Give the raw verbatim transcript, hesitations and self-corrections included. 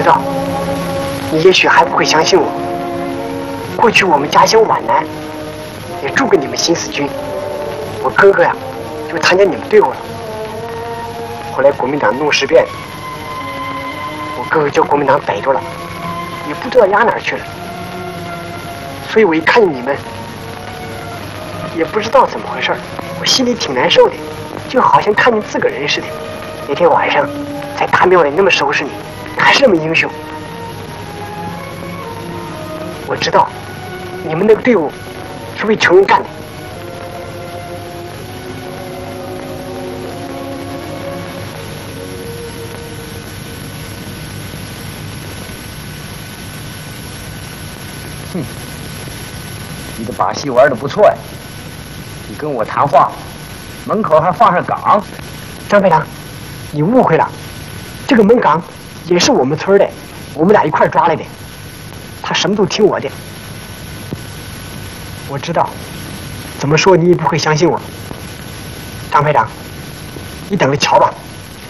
知道，你也许还不会相信我。过去我们家乡皖南也住过你们新四军，我哥哥呀就参加你们队伍了。后来国民党弄事变，我哥哥叫国民党逮住了，也不知道押哪儿去了。所以我一看见你们，也不知道怎么回事，我心里挺难受的，就好像看见自个人似的。那天晚上在大庙里那么收拾你，还是那么英雄。我知道你们那个队伍是为穷人干的。 哼，你的把戏玩得不错呀！你跟我谈话，门口还放上岗。 张排长，你误会了，这个门岗也是我们村的，我们俩一块抓来的。他什么都听我的。我知道，怎么说你也不会相信我。张排长，你等着瞧吧。